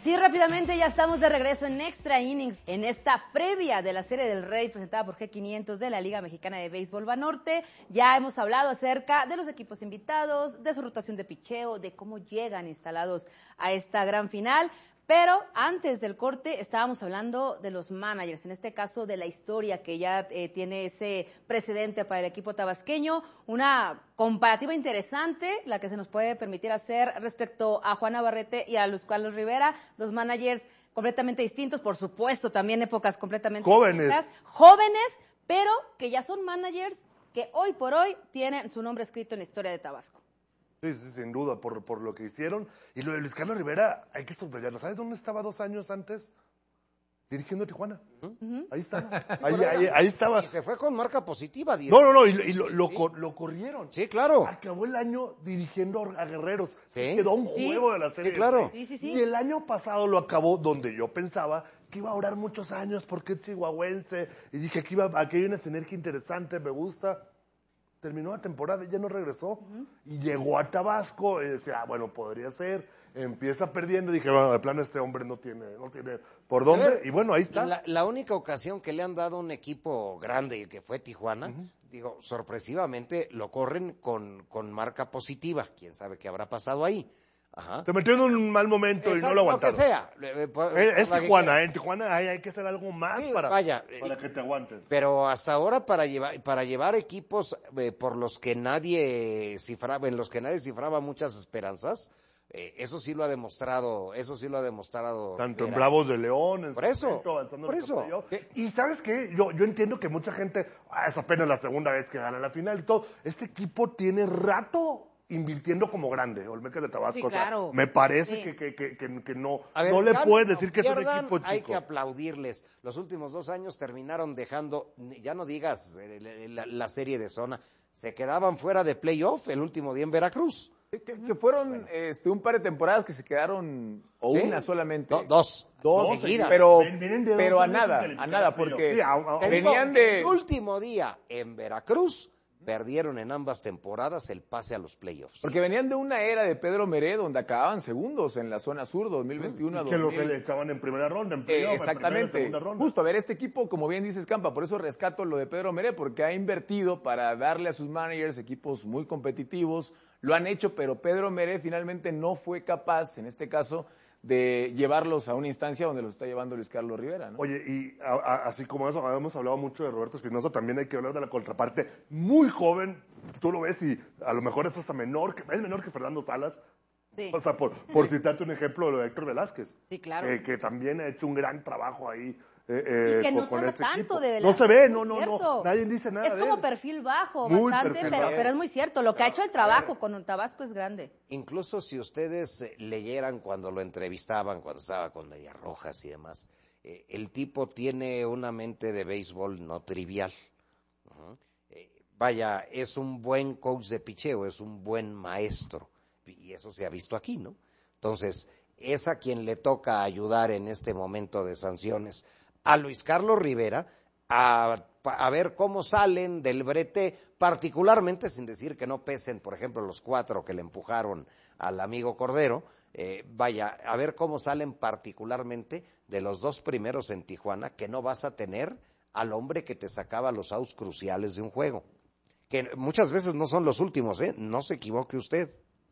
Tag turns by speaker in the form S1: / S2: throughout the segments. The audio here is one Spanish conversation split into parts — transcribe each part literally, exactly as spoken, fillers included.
S1: Así rápidamente ya estamos de regreso en Extra Innings, en esta previa de la Serie del Rey presentada por G quinientos de la Liga Mexicana de Béisbol Banorte. Ya hemos hablado acerca de los equipos invitados, de su rotación de picheo, de cómo llegan instalados a esta gran final. Pero antes del corte estábamos hablando de los managers, en este caso de la historia que ya eh, tiene ese precedente para el equipo tabasqueño, una comparativa interesante, la que se nos puede permitir hacer respecto a Juan Navarrete y a Luis Carlos Rivera, dos managers completamente distintos, por supuesto, también épocas completamente
S2: jóvenes.
S1: distintas, jóvenes, pero que ya son managers que hoy por hoy tienen su nombre escrito en la historia de Tabasco.
S2: Sí, sí, sin duda, por, por lo que hicieron. Y lo de Luis Carlos Rivera, hay que subrayarlo. ¿Sabes dónde estaba dos años antes? Dirigiendo a Tijuana. Uh-huh. Ahí estaba. Sí, ahí, ahí, ahí estaba.
S3: Y se fue con marca positiva.
S2: No, no, no, y, y lo, lo, sí. lo corrieron.
S3: Sí, claro.
S2: Acabó el año dirigiendo a Guerreros.
S3: Sí.
S2: Se quedó un
S1: sí.
S2: juego de la serie.
S3: Sí, claro.
S1: Sí, sí, sí.
S2: Y el año pasado lo acabó donde yo pensaba que iba a durar muchos años porque es chihuahuense. Y dije que iba, aquí hay una sinergia interesante, me gusta. Terminó la temporada y ya no regresó. Uh-huh. Y llegó a Tabasco y decía, ah, bueno, podría ser. Empieza perdiendo. Dije, bueno, de plano este hombre no tiene, no tiene por dónde. Ver, y bueno, ahí está.
S3: La, la única ocasión que le han dado un equipo grande, que fue Tijuana, uh-huh. digo, sorpresivamente lo corren con, con marca positiva. Quién sabe qué habrá pasado ahí. Ajá.
S2: Te metió en un mal momento. Exacto, y no lo aguantaron.
S3: Lo que sea. Eh, por,
S2: es es Tijuana, que... ¿eh? En Tijuana hay, hay que hacer algo más
S3: sí,
S2: para,
S3: vaya,
S2: para que te aguanten.
S3: Pero hasta ahora para llevar para llevar equipos eh, por los que nadie cifraba, en los que nadie cifraba muchas esperanzas, eh, eso sí lo ha demostrado, eso sí lo ha demostrado.
S2: Tanto en Bravos de León, en
S3: por eso,
S2: momento, avanzando
S3: por
S2: en
S3: eso.
S2: Y ¿sabes qué? Yo yo entiendo que mucha gente, ah, es apenas la segunda vez que gana la final y todo. Este equipo tiene rato invirtiendo como grande, Olmecas de Tabasco.
S1: Sí, claro.
S2: O sea, me parece
S1: sí.
S2: que, que, que, que, que no,
S3: ver,
S2: no le
S3: ya
S2: puedes
S3: no
S2: decir que
S3: pierdan,
S2: es un equipo chico.
S3: Hay que aplaudirles. Los últimos dos años terminaron dejando, ya no digas la, la serie de zona, se quedaban fuera de playoff el último día en Veracruz.
S4: Que, que fueron bueno. este, un par de temporadas que se quedaron, o ¿sí? una solamente.
S3: Do, dos.
S4: Dos,
S3: dos seguidas.
S4: Pero, pero a nada, a nada, porque
S2: sí, a, a,
S3: venían de... El último día en Veracruz, perdieron en ambas temporadas el pase a los playoffs.
S4: Porque venían de una era de Pedro Meré donde acababan segundos en la zona sur dos mil veintiuno.
S2: Y que los echaban en primera ronda, en playoff,
S4: eh, exactamente.
S2: En primera, segunda ronda.
S4: Justo, a ver, este equipo, como bien dices, Campa, por eso rescato lo de Pedro Meré, porque ha invertido para darle a sus managers equipos muy competitivos. Lo han hecho, pero Pedro Meré finalmente no fue capaz, en este caso, de llevarlos a una instancia donde los está llevando Luis Carlos Rivera, ¿no?
S2: Oye, y a, a, así como eso, hemos hablado mucho de Roberto Espinoza, también hay que hablar de la contraparte muy joven, tú lo ves y a lo mejor es hasta menor, que, es menor que Fernando Salas, sí. O sea, por, por citarte un ejemplo, lo de Héctor Velázquez,
S1: sí, claro.
S2: eh, que también ha hecho un gran trabajo ahí. Eh, eh,
S1: y que no
S2: con,
S1: se ve
S2: este
S1: tanto
S2: equipo.
S1: de Velázquez.
S2: No se ve, no,
S1: es
S2: no,
S1: cierto.
S2: no, nadie dice nada
S1: es
S2: de
S1: como
S2: él.
S1: perfil bajo,
S2: Muy
S1: bastante,
S2: perfil
S1: pero,
S2: bajo.
S1: pero es muy cierto, lo que ha hecho el trabajo con Tabasco es grande.
S3: Incluso si ustedes leyeran cuando lo entrevistaban, cuando estaba con Medias Rojas y demás, eh, el tipo tiene una mente de béisbol no trivial. Uh-huh. Eh, vaya, es un buen coach de picheo, es un buen maestro, y eso se ha visto aquí, ¿no? Entonces, es a quien le toca ayudar en este momento de sanciones a Luis Carlos Rivera a, a ver cómo salen del brete, particularmente sin decir que no pesen, por ejemplo, los cuatro que le empujaron al amigo Cordero, eh, vaya, a ver cómo salen particularmente de los dos primeros en Tijuana, que no vas a tener al hombre que te sacaba los outs cruciales de un juego, que muchas veces no son los últimos, ¿eh? No se equivoque usted.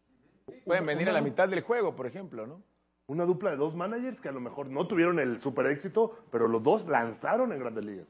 S4: Pueden venir a la mitad del juego, por ejemplo, ¿no?
S2: Una dupla de dos managers que a lo mejor no tuvieron el super éxito, pero los dos lanzaron en Grandes Ligas.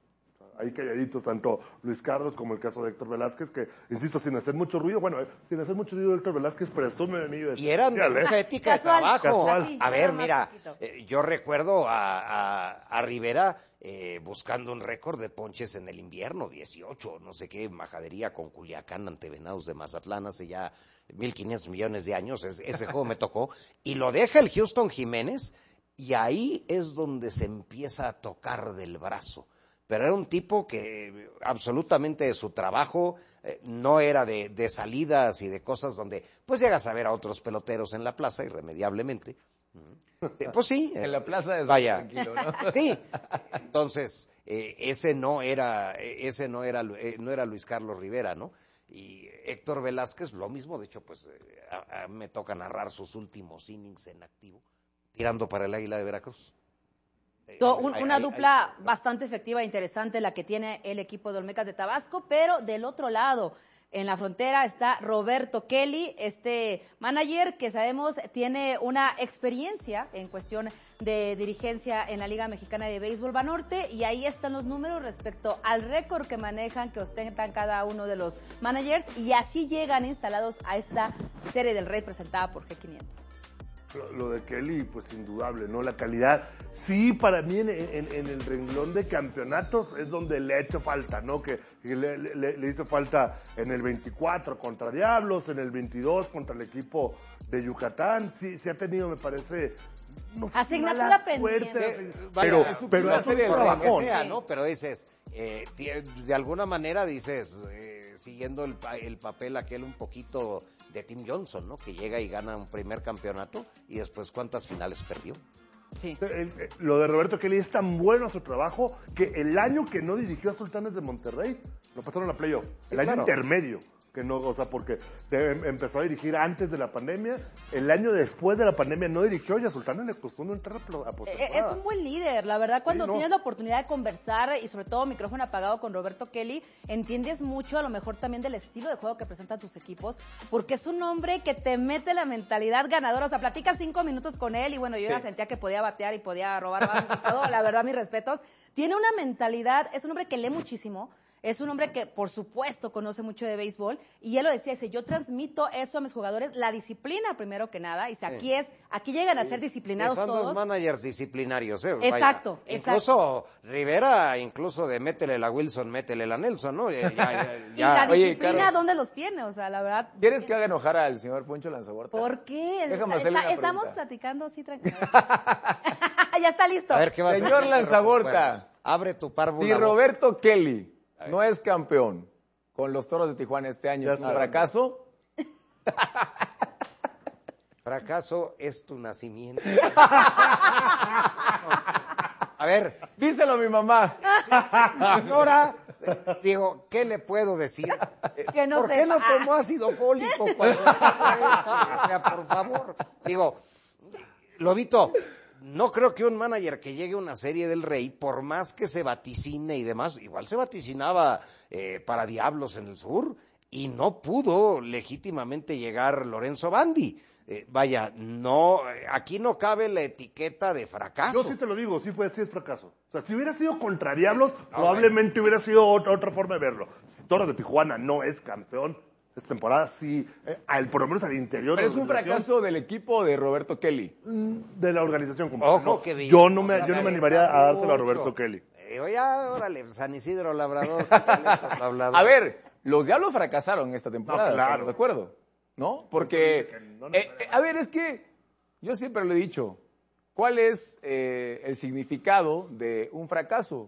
S2: Ahí calladitos, tanto Luis Carlos como el caso de Héctor Velázquez, que, insisto, sin hacer mucho ruido, bueno, eh, sin hacer mucho ruido, Héctor Velázquez presume de mí. De
S3: y eran de mucha ética
S1: Casual,
S3: de trabajo.
S2: Casual.
S3: A ver, mira, eh, yo recuerdo a, a, a Rivera eh, buscando un récord de ponches en el invierno, dieciocho, no sé qué, majadería con Culiacán ante Venados de Mazatlán hace ya mil quinientos millones de años, es, ese juego me tocó, y lo deja el Houston Jiménez, y ahí es donde se empieza a tocar del brazo. Pero era un tipo que absolutamente de su trabajo eh, no era de, de salidas y de cosas donde pues llegas a ver a otros peloteros en la plaza irremediablemente. Sí, pues sí.
S4: En la plaza es
S3: vaya.
S4: Tranquilo, ¿no?
S3: Sí. Entonces, eh, ese no era, ese no era, eh, no era Luis Carlos Rivera, ¿no? Y Héctor Velázquez, lo mismo, de hecho, pues eh, a, a, me toca narrar sus últimos innings en activo. tirando para el Águila de Veracruz.
S1: So, un, una
S3: Hay- hay-
S1: dupla
S3: hay-
S1: bastante efectiva e interesante la que tiene el equipo de Olmecas de Tabasco, pero del otro lado, en la frontera, está Roberto Kelly, este manager que sabemos tiene una experiencia en cuestión de dirigencia en la Liga Mexicana de Béisbol Banorte, y ahí están los números respecto al récord que manejan, que ostentan cada uno de los managers, y así llegan instalados a esta Serie del Rey presentada por G quinientos.
S2: Lo, lo de Kelly, pues indudable, ¿no? La calidad. Sí, para mí en, en- en el renglón de campeonatos es donde le ha hecho falta, ¿no? Que, que le, le- le hizo falta en el veinticuatro contra Diablos, en el veintidós contra el equipo de Yucatán. Sí, sí ha tenido, me parece, no sé,
S1: Asignatura
S2: mala
S1: pendiente.
S2: suerte,
S3: Sí, vaya,
S2: pero,
S3: es su
S2: pero
S4: primera
S2: es un
S4: serie del Rey,
S3: Lo que
S2: trabajón.
S3: sea,
S1: Sí.
S3: ¿no? Pero dices, eh, tie- de alguna manera dices, eh, siguiendo el, pa- el papel aquel un poquito de Tim Johnson, ¿no? Que llega y gana un primer campeonato y después cuántas finales perdió.
S1: Sí.
S2: El- el- lo de Roberto Kelly es tan bueno su trabajo que el año que no dirigió a Sultanes de Monterrey lo pasaron a playoff. El
S3: Sí,
S2: año
S3: claro.
S2: intermedio. Que no, o sea, porque de- em- empezó a dirigir antes de la pandemia, el año después de la pandemia no dirigió y a Sultanes le costó no entrar a, plo- a
S1: Eh,
S2: postemporada.
S1: Es un buen líder, la verdad, cuando
S2: Sí, no.
S1: tienes la oportunidad de conversar y sobre todo micrófono apagado con Roberto Kelly, entiendes mucho a lo mejor también del estilo de juego que presentan sus equipos, porque es un hombre que te mete la mentalidad ganadora, o sea, platicas cinco minutos con él y bueno, yo ya
S3: Sí.
S1: sentía que podía batear y podía robar bases y todo, la verdad, mis respetos. Tiene una mentalidad, es un hombre que lee muchísimo, es un hombre que, por supuesto, conoce mucho de béisbol, y él lo decía, dice, yo transmito eso a mis jugadores, la disciplina primero que nada, y dice, aquí
S3: Sí.
S1: es, aquí llegan a ser
S3: Que
S1: disciplinados
S3: son
S1: todos.
S3: dos managers disciplinarios, ¿eh? Vaya.
S1: Exacto,
S3: Incluso Rivera, incluso de métele la Wilson, métele la Nelson, ¿no? Ya, ya-
S1: Y
S3: ya-
S1: la
S4: Oye,
S1: disciplina,
S4: Caro.
S1: ¿dónde los tiene? O sea, la verdad.
S4: ¿Quieres que haga enojar al señor Poncho Lanzahuerta?
S1: ¿Por qué?
S4: Déjame
S1: Está-
S4: hacerle
S1: está-
S4: una
S1: estamos
S4: pregunta.
S1: platicando así tranquilo. ya está listo.
S3: A ver, ¿qué vas a
S4: Señor
S3: hacer, perro con
S4: Lanzahuerta.
S3: cuernos? Abre tu párvula.
S4: Si Roberto Kelly no es campeón con los Toros de Tijuana este año,
S2: Ya
S4: ¿es un
S2: está.
S4: fracaso?
S3: Fracaso es tu nacimiento. A ver,
S4: Díselo a mi mamá.
S3: señora, eh, digo, ¿qué le puedo decir? Eh,
S1: Que no
S3: ¿Por qué
S1: sepa.
S3: no tomó ácido fólico cuando dijo esto? O sea, por favor. Digo, Lobito, no creo que un manager que llegue a una serie del Rey, por más que se vaticine y demás, igual se vaticinaba eh, para Diablos en el sur y no pudo legítimamente llegar Lorenzo Bandi. Eh, vaya, no, eh, aquí no cabe la etiqueta de fracaso.
S2: Yo sí te lo digo, sí fue, sí es fracaso. O sea, si hubiera sido contra Diablos, probablemente hubiera sido otra, otra forma de verlo. Si Toros de Tijuana no es campeón esta temporada, sí, eh, al, por lo menos al interior
S4: Pero
S2: de
S4: es
S2: la
S4: un
S2: organización,
S4: fracaso del equipo de Roberto Kelly.
S2: mm, de la organización como
S3: Ojo
S2: no,
S3: que
S2: yo no
S3: Villalobos
S2: me, yo no me
S3: está
S2: animaría a dárselo a
S3: mucho.
S2: Roberto Kelly.
S3: Eh, oye, órale, San Isidro Labrador. ¿qué tal estos labradores?
S4: A ver, los Diablos fracasaron esta temporada,
S2: No, claro.
S4: ¿estamos de acuerdo? ¿No? Porque,
S2: No
S4: eh, eh, a ver, es que yo siempre lo he dicho, ¿cuál es eh, el significado de un fracaso?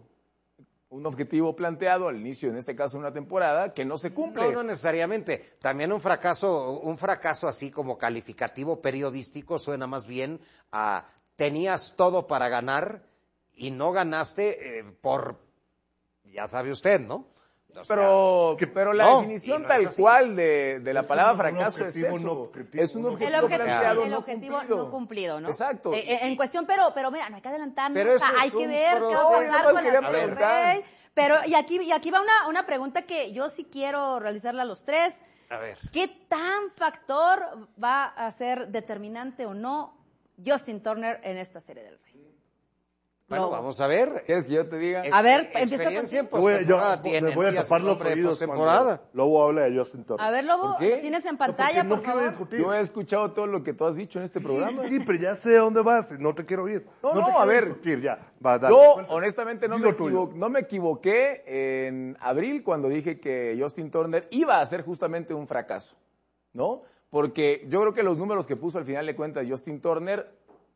S4: Un objetivo planteado al inicio, en este caso, de una temporada, que no se cumple.
S3: No, no necesariamente. También un fracaso, un fracaso así como calificativo periodístico suena más bien a tenías todo para ganar y no ganaste eh, por, ya sabe usted, ¿no? O sea,
S4: Pero,
S2: que-
S4: pero la
S3: no,
S4: definición
S3: y no
S4: tal
S3: es así.
S4: cual de, de la
S2: Es
S4: palabra
S2: un
S4: fracaso es
S2: objetivo
S4: eso.
S2: no objetivo,
S4: es un
S2: no
S4: objetivo,
S1: El objetivo,
S4: planteado,
S1: el
S4: no
S1: objetivo
S4: cumplido.
S1: no cumplido, ¿no?
S4: Exacto.
S1: Eh, eh, en cuestión, pero, pero mira, no hay que adelantarnos.
S3: Pero
S1: o sea,
S3: esto
S1: hay
S3: es
S1: que
S3: un
S1: ver qué va a
S3: proceso.
S1: pasar
S4: Eso
S1: con
S4: quería
S1: la Serie del
S4: preguntar.
S1: Rey. Pero, y aquí, y aquí va una, una pregunta que yo sí quiero realizarla a los tres.
S3: a ver.
S1: ¿Qué tan factor va a ser determinante o no Justin Turner en esta Serie del Rey?
S3: Bueno,
S1: No.
S3: vamos a ver.
S4: ¿Quieres que yo te diga?
S1: A ver,
S3: Eh,
S1: empieza
S3: experiencia en
S1: contigo.
S2: Voy a- yo
S3: postemporada tiene.
S2: me voy a
S3: ¿no? Ya
S2: tapar
S3: es
S2: los
S3: hombre de
S2: oídos
S3: postemporada.
S2: cuando Lobo habla de Justin Turner.
S1: A ver, Lobo,
S4: ¿Por qué?
S1: tienes en
S2: No,
S1: pantalla,
S2: porque no
S1: por
S2: quiero
S1: favor.
S2: discutir.
S4: Yo he escuchado todo lo que tú has dicho en este programa.
S2: Sí, pero ya sé a dónde vas, no te quiero oír.
S4: No,
S2: te
S4: no,
S2: quiero
S4: a ver.
S2: discutir, ya. Va, dale,
S4: Yo,
S2: cuéntame.
S4: honestamente, no me,
S2: Digo tuyo.
S4: equivo- no me equivoqué en abril cuando dije que Justin Turner iba a ser justamente un fracaso, ¿no? Porque yo creo que los números que puso al final de cuentas Justin Turner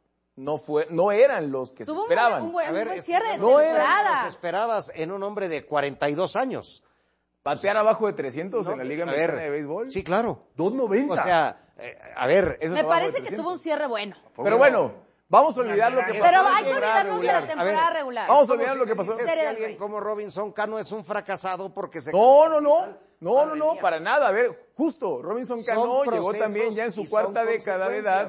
S4: no fue, no eran los que se
S1: Tuvo un
S4: esperaban.
S1: buen, un buen,
S3: A
S1: un
S3: ver,
S1: buen
S3: es que
S1: cierre de
S4: no era-
S1: temporada.
S3: Nos esperabas en un hombre de cuarenta y dos años.
S4: Batear abajo de trescientos
S3: No,
S4: en la Liga
S3: a
S4: Mexicana
S3: ver,
S4: de Béisbol.
S3: Sí, claro.
S2: dos noventa.
S3: O sea, eh, a ver,
S4: Eso
S1: Me
S4: es abajo de
S1: parece que
S4: trescientos.
S1: tuvo un cierre bueno.
S4: Pero bueno, vamos a olvidar lo que pasó.
S1: Pero
S4: en la
S1: hay que
S4: temporada
S1: olvidarnos de la
S4: regular.
S1: temporada
S3: A ver,
S1: regular.
S4: vamos a
S3: ¿cómo
S4: olvidar
S3: si
S4: lo que
S3: me
S4: pasó?
S3: dices
S1: Serie
S3: que
S1: del
S3: alguien
S1: Rey.
S3: como Robinson Cano es un fracasado porque se...
S4: No, no, no. No, no,
S3: Madre
S4: no,
S3: mía.
S4: para nada. A ver, justo, Robinson
S3: Son
S4: Cano llegó
S3: procesos
S4: también ya en su
S3: y son
S4: cuarta década de edad.
S3: consecuencias.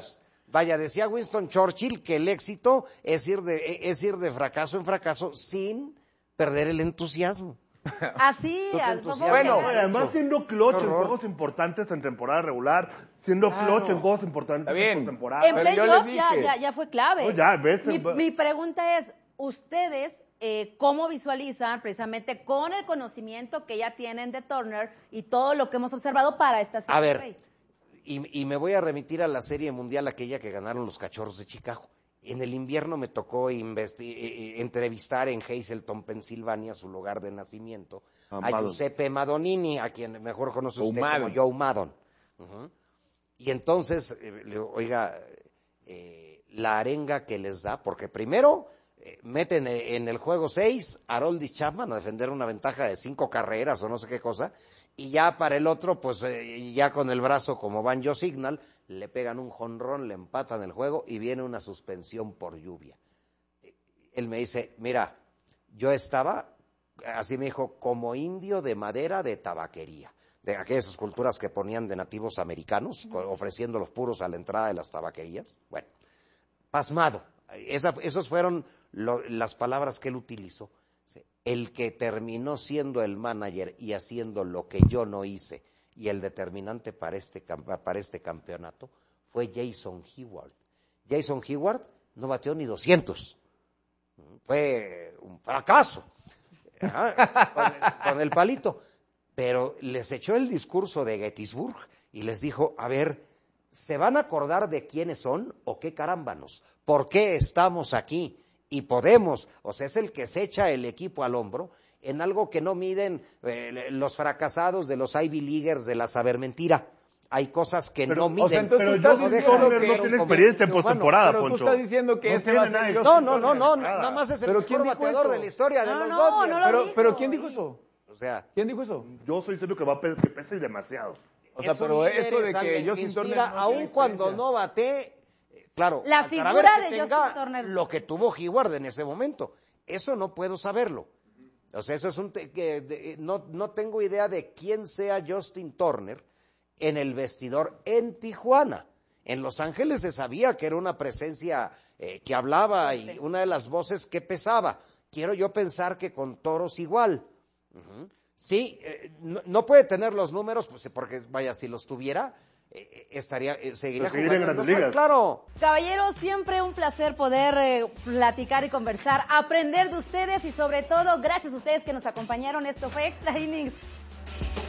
S3: Vaya, decía Winston Churchill que el éxito es ir de, es ir de fracaso en fracaso sin perder el entusiasmo.
S1: Así,
S3: ¿Tú te
S1: al
S3: entusiasmas?
S1: favor.
S2: Bueno, además siendo clutch
S3: Qué
S2: en
S3: horror.
S2: juegos importantes en temporada regular, siendo
S3: Claro.
S2: clutch en juegos importantes
S4: Está bien.
S2: en postemporada.
S1: En
S4: Pero yo
S1: playoffs
S4: les
S1: ya,
S4: dije.
S1: ya, ya fue clave.
S2: No, ya, ves,
S1: mi,
S2: va-
S1: mi pregunta es, ¿ustedes eh, cómo visualizan precisamente con el conocimiento que ya tienen de Turner y todo lo que hemos observado para esta serie?
S3: A ver,
S1: Rey?
S3: y, y me voy a remitir a la Serie Mundial, aquella que ganaron los Cachorros de Chicago. En el invierno me tocó investi- eh, eh, entrevistar en Hazleton, Pensilvania, su lugar de nacimiento,
S2: A
S3: a
S2: Maddon.
S3: Giuseppe Madonini, a quien mejor conoce usted
S4: O
S3: como
S4: Maddon.
S3: Joe Maddon. Ujú. Y entonces, eh, le digo, oiga, eh, la arenga que les da, porque primero eh, meten eh, en el juego seis a Aroldis Chapman a defender una ventaja de cinco carreras o no sé qué cosa, y ya para el otro, pues eh, ya con el brazo como Banjo Signal, le pegan un jonrón, le empatan el juego y viene una suspensión por lluvia. Él me dice, mira, yo estaba, así me dijo, como indio de madera de tabaquería, de aquellas esculturas que ponían de nativos americanos, co- ofreciendo los puros a la entrada de las tabaquerías. Bueno, pasmado. Esa, esas fueron lo- las palabras que él utilizó. El que terminó siendo el manager y haciendo lo que yo no hice, y el determinante para este, cam- para este campeonato, fue Jason Hayward. Jason Hayward no bateó ni doscientos. Fue un fracaso. Ajá, con, el, con el palito. Pero les echó el discurso de Gettysburg y les dijo, a ver, ¿se van a acordar de quiénes son o qué carámbanos? ¿Por qué estamos aquí? Y podemos, o sea, es el que se echa el equipo al hombro en algo que no miden eh, los fracasados de los Ivy Leaguers de la saber mentira. Hay cosas que
S2: Pero,
S3: no
S2: o
S3: miden.
S4: sea, entonces
S2: Pero
S4: tú estás
S2: Justin
S4: diciendo
S2: Turner
S4: que
S2: no
S4: era
S2: tiene
S3: un
S2: experiencia en
S3: convertido humano.
S2: postemporada,
S4: Pero tú
S2: Poncho.
S4: estás diciendo que
S2: No
S4: ese
S2: tiene
S4: va a ser
S2: nada.
S4: Justin
S3: No, no, no,
S2: Turner
S3: no,
S2: en nada.
S3: nada más es el
S4: ¿Pero
S3: mejor
S4: quién dijo
S3: bateador
S4: eso?
S3: de la historia de
S1: No,
S3: los
S1: no,
S3: Dodgers.
S1: no lo
S4: Pero,
S1: dijo.
S4: pero ¿quién dijo eso?
S3: O sea,
S4: ¿Quién dijo eso?
S2: Yo estoy seguro que va a pe- que pesa y demasiado.
S4: O sea,
S3: es un
S4: pero
S3: líder,
S4: esto de
S3: es alguien
S4: que
S3: que
S4: Justin Turner
S3: inspira,
S4: no
S3: aun
S4: tiene
S3: cuando
S4: experiencia.
S3: no bate, eh, claro,
S1: La
S3: para
S1: figura
S3: ver que
S1: de
S3: tenga
S1: Justin Turner.
S3: lo que tuvo Hayward en ese momento, eso no puedo saberlo. O sea, eso es un te- que de- no no tengo idea de quién sea Justin Turner en el vestidor en Tijuana. En Los Ángeles se sabía que era una presencia eh, que hablaba y una de las voces que pesaba. Quiero yo pensar que con Toros igual. Ujú. Sí, eh, no, no puede tener los números, pues porque vaya, si los tuviera, eh, estaría, eh, seguiría
S2: Pero seguiría en
S3: jugando.
S2: Grandes
S3: Los-
S2: Ligas.
S3: Claro.
S1: Caballeros, siempre un placer poder eh, platicar y conversar, aprender de ustedes y sobre todo, gracias a ustedes que nos acompañaron. Esto fue Extra Innings.